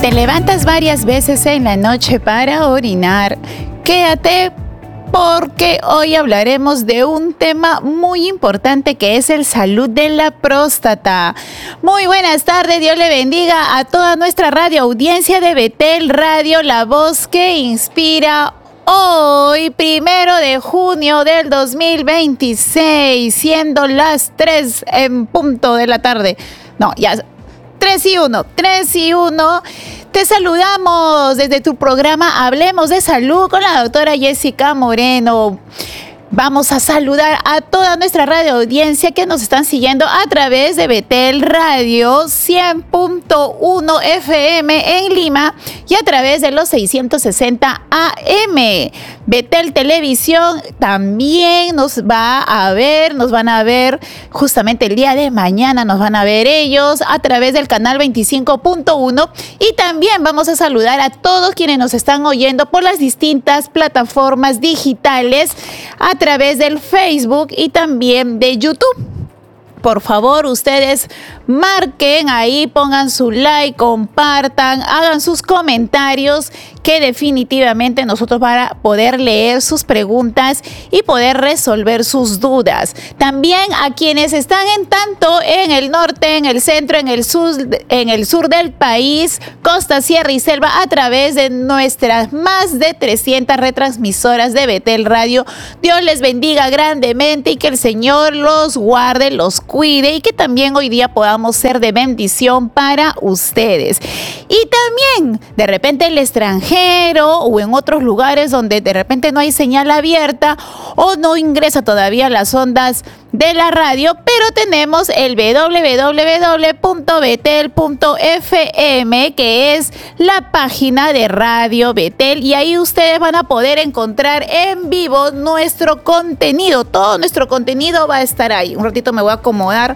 te levantas varias veces en la noche para orinar, quédate porque hoy hablaremos de un tema muy importante que es el salud de la próstata. Muy buenas tardes, Dios le bendiga a toda nuestra radio audiencia de Betel Radio, la voz que inspira. Hoy, 1 de junio del 2026, siendo las 3 en punto de la tarde. No, ya 3 y 1. Te saludamos desde tu programa Hablemos de Salud con la doctora Jessica Moreno. Vamos a saludar a toda nuestra radio audiencia que nos están siguiendo a través de Betel Radio 100.1 FM en Lima y a través de los 660 AM. Betel Televisión también nos van a ver justamente el día de mañana, nos van a ver ellos a través del canal 25.1 y también vamos a saludar a todos quienes nos están oyendo por las distintas plataformas digitales a través del Facebook y también de YouTube. Por favor, ustedes marquen ahí, pongan su like, compartan, hagan sus comentarios, que definitivamente nosotros para poder leer sus preguntas y poder resolver sus dudas. También a quienes están tanto en el norte, en el centro, en el sur del país, costa, sierra y selva, a través de nuestras más de 300 retransmisoras de Betel Radio. Dios les bendiga grandemente y que el Señor los guarde, los cuide y que también hoy día podamos ser de bendición para ustedes. Y también, de repente, el extranjero o en otros lugares donde de repente no hay señal abierta o no ingresa todavía a las ondas de la radio, pero tenemos el www.betel.fm, que es la página de Radio Betel, y ahí ustedes van a poder encontrar en vivo nuestro contenido. Todo nuestro contenido va a estar ahí. Un ratito me voy a acomodar.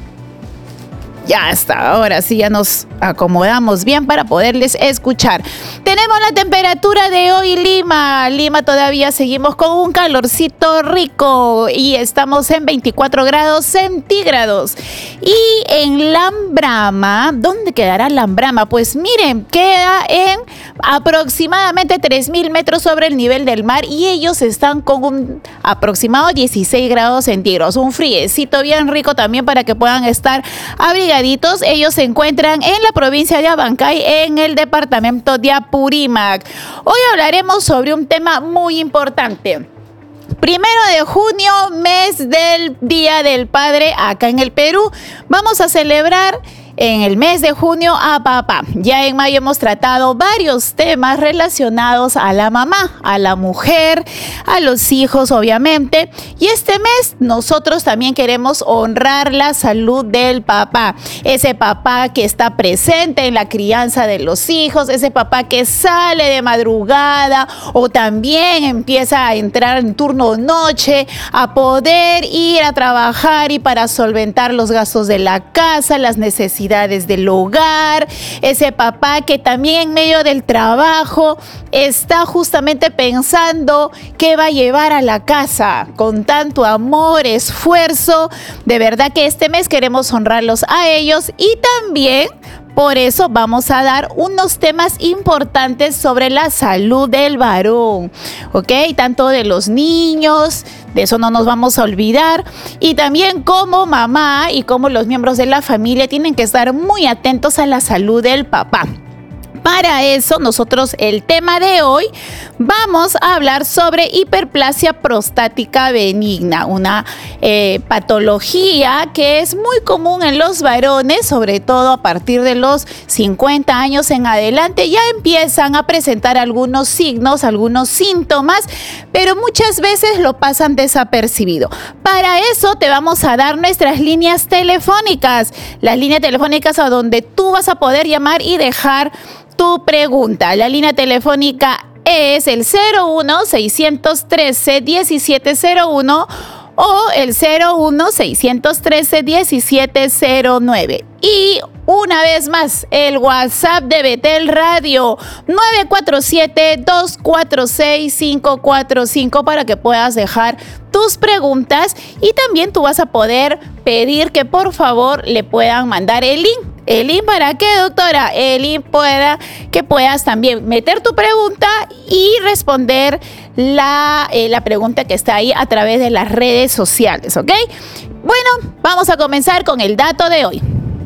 Ya está, ahora sí ya nos acomodamos bien para poderles escuchar. Tenemos la temperatura de hoy, Lima todavía seguimos con un calorcito rico y estamos en 24 grados centígrados. Y en Lambrama, ¿dónde quedará Lambrama? Pues miren, queda en aproximadamente 3.000 metros sobre el nivel del mar y ellos están con un aproximado 16 grados centígrados. Un friecito bien rico también para que puedan estar abrigaditos. Ellos se encuentran en la provincia de Abancay, en el departamento de Apurímac. Hoy hablaremos sobre un tema muy importante. 1 de junio, mes del Día del Padre acá en el Perú. Vamos a celebrar en el mes de junio a papá. Ya en mayo hemos tratado varios temas relacionados a la mamá, a la mujer, a los hijos, obviamente. Y este mes nosotros también queremos honrar la salud del papá. Ese papá que está presente en la crianza de los hijos, ese papá que sale de madrugada o también empieza a entrar en turno noche a poder ir a trabajar y para solventar los gastos de la casa, las necesidades del hogar, ese papá que también en medio del trabajo está justamente pensando qué va a llevar a la casa con tanto amor, esfuerzo. De verdad que este mes queremos honrarlos a ellos y también por eso vamos a dar unos temas importantes sobre la salud del varón, ¿ok? Tanto de los niños, de eso no nos vamos a olvidar, y también como mamá y como los miembros de la familia tienen que estar muy atentos a la salud del papá. Para eso, nosotros el tema de hoy vamos a hablar sobre hiperplasia prostática benigna, una patología que es muy común en los varones, sobre todo a partir de los 50 años en adelante. Ya empiezan a presentar algunos signos, algunos síntomas, pero muchas veces lo pasan desapercibido. Para eso te vamos a dar nuestras líneas telefónicas, las líneas telefónicas a donde tú vas a poder llamar y dejar tu pregunta. La línea telefónica es el 01-613-1701 o el 01-613-1709. Y una vez más, el WhatsApp de Betel Radio 947-246-545 para que puedas dejar tus preguntas y también tú vas a poder pedir que por favor le puedan mandar el link ¿El link para qué, doctora? El link para que puedas también meter tu pregunta y responder la pregunta que está ahí a través de las redes sociales, ¿ok? Bueno, vamos a comenzar con el dato de hoy.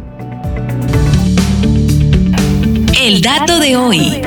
El dato de hoy.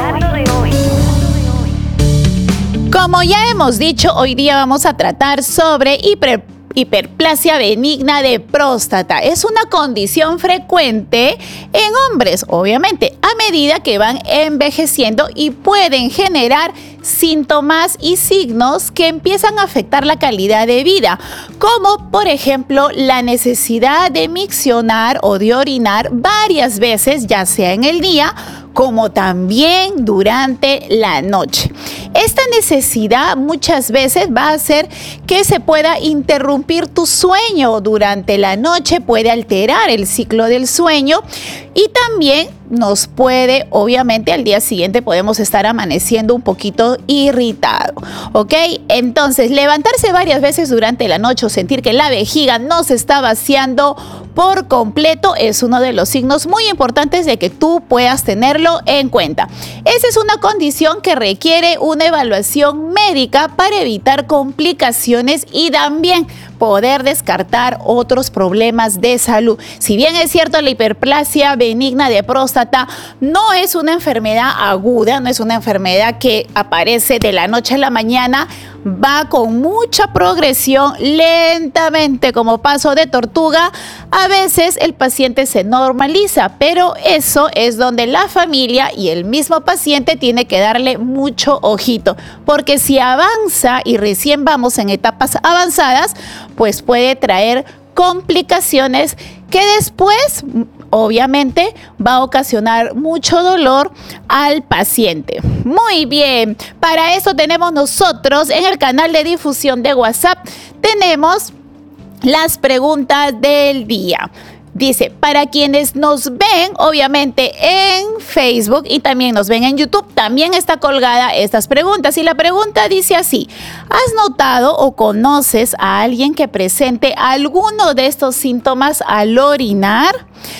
Como ya hemos dicho, hoy día vamos a tratar sobre hiperplasia benigna de próstata. Es una condición frecuente en hombres, obviamente, a medida que van envejeciendo y pueden generar síntomas y signos que empiezan a afectar la calidad de vida, como por ejemplo la necesidad de miccionar o de orinar varias veces, ya sea en el día como también durante la noche. Esta necesidad muchas veces va a hacer que se pueda interrumpir tu sueño durante la noche, puede alterar el ciclo del sueño y también nos puede, obviamente, al día siguiente podemos estar amaneciendo un poquito irritado, ¿ok? Entonces, levantarse varias veces durante la noche o sentir que la vejiga no se está vaciando por completo es uno de los signos muy importantes de que tú puedas tenerlo en cuenta. Esa es una condición que requiere una evaluación médica para evitar complicaciones y también poder descartar otros problemas de salud. Si bien es cierto, la hiperplasia benigna de próstata no es una enfermedad aguda, no es una enfermedad que aparece de la noche a la mañana, va con mucha progresión, lentamente como paso de tortuga. A veces el paciente se normaliza, pero eso es donde la familia y el mismo paciente tiene que darle mucho ojito, porque si avanza y recién vamos en etapas avanzadas, pues puede traer complicaciones que después, obviamente, va a ocasionar mucho dolor al paciente. Muy bien, para eso tenemos nosotros en el canal de difusión de WhatsApp, tenemos las preguntas del día. Dice, para quienes nos ven, obviamente, en Facebook y también nos ven en YouTube, también está colgada estas preguntas. Y la pregunta dice así: ¿has notado o conoces a alguien que presente alguno de estos síntomas al orinar?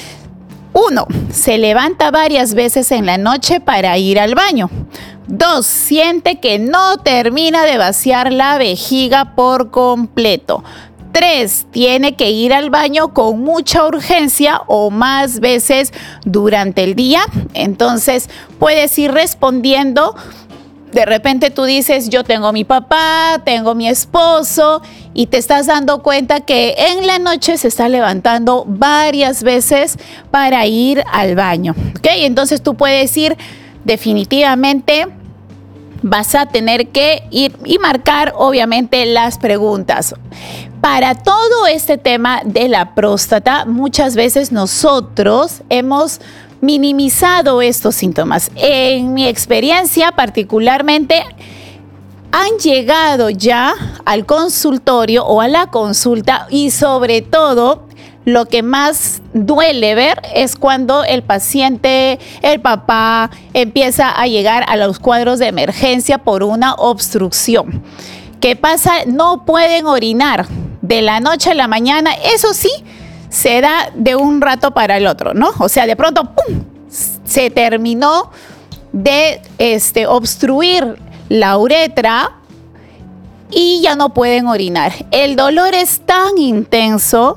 1. Se levanta varias veces en la noche para ir al baño. 2. Siente que no termina de vaciar la vejiga por completo. 3. Tiene que ir al baño con mucha urgencia o más veces durante el día. Entonces, puedes ir respondiendo. De repente tú dices, yo tengo mi papá, tengo mi esposo, y te estás dando cuenta que en la noche se está levantando varias veces para ir al baño. ¿Ok? Entonces tú puedes ir definitivamente. Vas a tener que ir y marcar, obviamente, las preguntas. Para todo este tema de la próstata, muchas veces nosotros hemos minimizado estos síntomas. En mi experiencia, particularmente, han llegado ya al consultorio o a la consulta y sobre todo, lo que más duele ver es cuando el paciente, el papá, empieza a llegar a los cuadros de emergencia por una obstrucción. ¿Qué pasa? No pueden orinar de la noche a la mañana. Eso sí, se da de un rato para el otro, ¿no? O sea, de pronto, ¡pum!, se terminó de obstruir la uretra y ya no pueden orinar. El dolor es tan intenso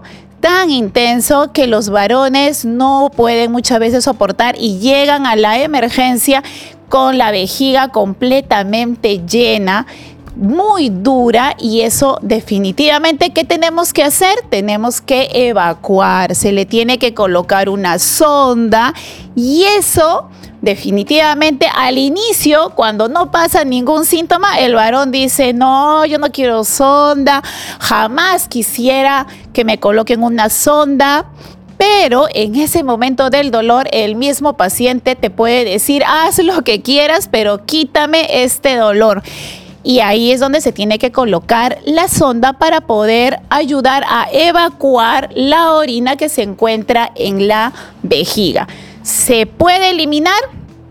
que los varones no pueden muchas veces soportar y llegan a la emergencia con la vejiga completamente llena, muy dura, y eso definitivamente, ¿qué tenemos que hacer? Tenemos que evacuar, se le tiene que colocar una sonda, y eso definitivamente al inicio, cuando no pasa ningún síntoma, el varón dice, no, yo no quiero sonda, jamás quisiera que me coloquen una sonda. Pero en ese momento del dolor, el mismo paciente te puede decir, haz lo que quieras, pero quítame este dolor. Y ahí es donde se tiene que colocar la sonda para poder ayudar a evacuar la orina que se encuentra en la vejiga. Se puede eliminar,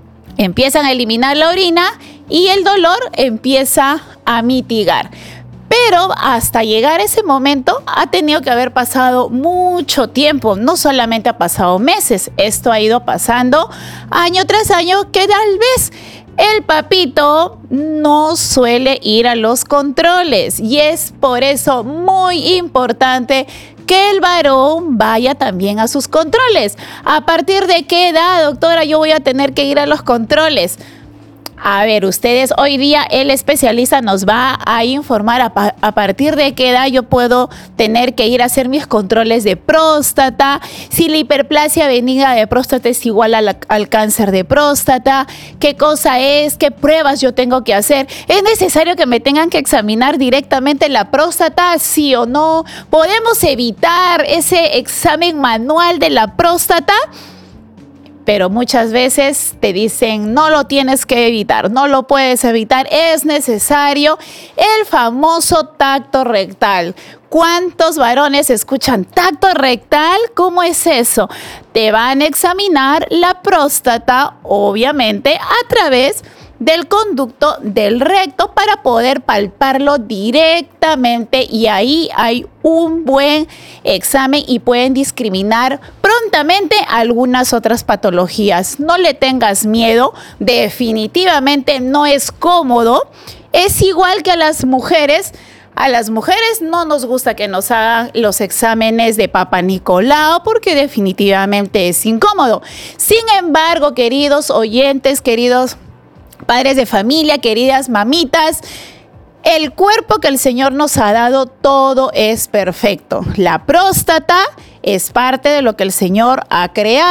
empiezan a eliminar la orina y el dolor empieza a mitigar. Pero hasta llegar a ese momento ha tenido que haber pasado mucho tiempo, no solamente ha pasado meses, esto ha ido pasando año tras año, que tal vez el papito no suele ir a los controles y es por eso muy importante que el varón vaya también a sus controles. ¿A partir de qué edad, doctora, yo voy a tener que ir a los controles? A ver, ustedes, hoy día el especialista nos va a informar a partir de qué edad yo puedo tener que ir a hacer mis controles de próstata, si la hiperplasia benigna de próstata es igual al cáncer de próstata, qué cosa es, qué pruebas yo tengo que hacer. ¿Es necesario que me tengan que examinar directamente la próstata, sí o no? ¿Podemos evitar ese examen manual de la próstata? Pero muchas veces te dicen, no lo tienes que evitar, no lo puedes evitar, es necesario el famoso tacto rectal. ¿Cuántos varones escuchan tacto rectal? ¿Cómo es eso? Te van a examinar la próstata, obviamente, a través del conducto del recto para poder palparlo directamente y ahí hay un buen examen y pueden discriminar prontamente algunas otras patologías. No le tengas miedo, definitivamente no es cómodo, es igual que a las mujeres. A las mujeres no nos gusta que nos hagan los exámenes de Papa Nicolau porque definitivamente es incómodo. Sin embargo, queridos oyentes, queridos padres de familia, queridas mamitas, el cuerpo que el Señor nos ha dado, todo es perfecto. La próstata es parte de lo que el Señor ha creado.